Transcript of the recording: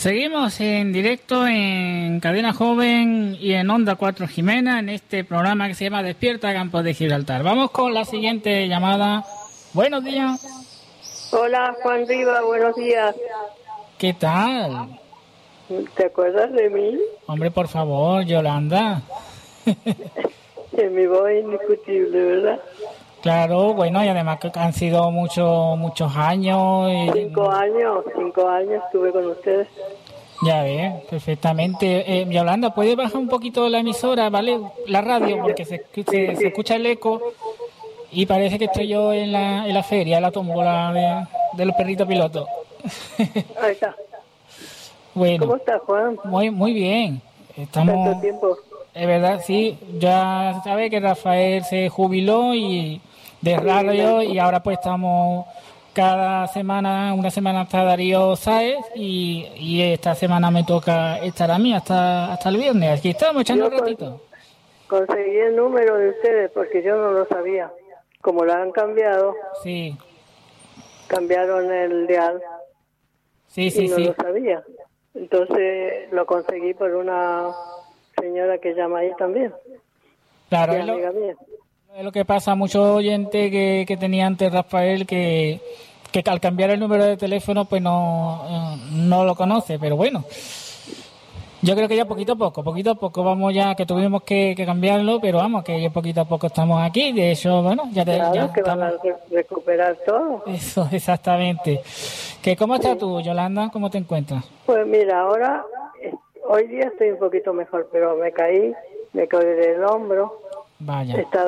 Seguimos en directo en Cadena Joven y en Onda 4 Jimena en este programa que se llama Despierta Campos de Gibraltar. Vamos con la siguiente llamada. Buenos días. Hola, Juan Riva, buenos días. ¿Qué tal? ¿Te acuerdas de mí? Hombre, por favor, Yolanda. En mi voz indiscutible, ¿verdad? Claro, bueno, y además que han sido muchos años. 5 años estuve con ustedes. Ya ves, perfectamente. Yolanda, ¿puedes bajar un poquito la emisora, vale? La radio, porque se escucha el eco y parece que estoy yo en la feria, la tómbola de los perritos pilotos. Ahí está. Bueno, ¿Cómo estás, Juan? muy bien. Estamos. ¿Tanto tiempo? Es verdad, sí. Ya sabe que Rafael se jubiló y de radio y ahora pues estamos cada semana, una semana está Darío Sáez y esta semana me toca estar a mí hasta el viernes. Aquí estamos echando un ratito. Conseguí el número de ustedes porque yo no lo sabía. Como lo han cambiado. Sí. Cambiaron el dial. Sí. No lo sabía. Entonces lo conseguí por una señora que llama ahí también. Claro, es lo que pasa a muchos oyentes que tenía antes Rafael que al cambiar el número de teléfono pues no lo conoce, pero bueno, yo creo que ya poquito a poco vamos ya, que tuvimos que cambiarlo, pero vamos, que ya poquito a poco estamos aquí, de hecho, bueno, ya que estamos. Van a recuperar todo. Eso, exactamente. ¿Cómo estás tú, Yolanda? ¿Cómo te encuentras? Pues mira, hoy día estoy un poquito mejor, pero me caí del hombro. Vaya. He estado